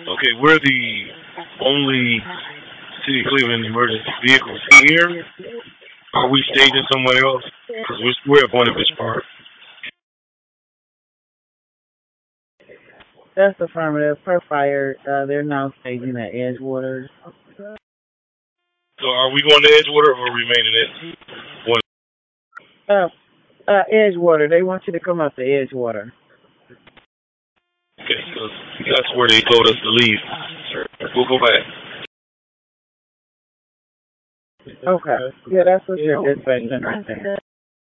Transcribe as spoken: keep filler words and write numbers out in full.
Okay, we're the only City of Cleveland emergency vehicles here. Are we staging somewhere else? Because we're, we're at Bonavich Park. That's affirmative. Per fire, uh, they're now staging at Edgewater. So are we going to Edgewater or remaining at one? Uh, uh, Edgewater. They want you to come up to Edgewater. Okay, because that's where they told us to leave. We'll go back. Okay. Yeah, that's what you're expecting right there.